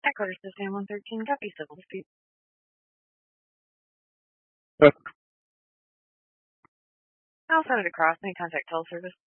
Headquarters to Sam 113, copy civil dispute. Yep. I'll send it across. May contact toll service.